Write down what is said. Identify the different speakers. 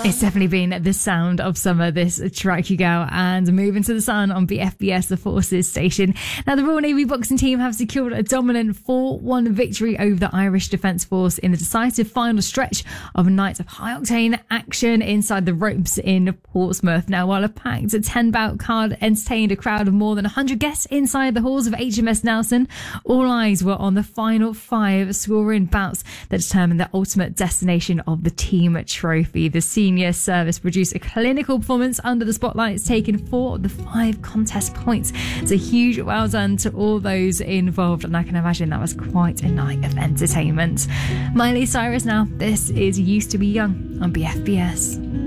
Speaker 1: It's definitely been the sound of summer, this track, you go. And moving to the sun on BFBS, the Forces station. Now, the Royal Navy boxing team have secured a dominant 4-1 victory over the Irish Defence Force in the decisive final stretch of a night of high-octane action inside the ropes in Portsmouth. Now, while a packed 10-bout card entertained a crowd of more than 100 guests inside the halls of HMS Nelson, all eyes were on the final 5 scoring bouts that determined the ultimate destination of the team trophy. The senior service produced a clinical performance under the spotlights, taking 4 of the 5 contest points. It's a huge well done to all those involved, and I can imagine that was quite a night of entertainment. Miley Cyrus now. This is Used to Be Young on BFBS.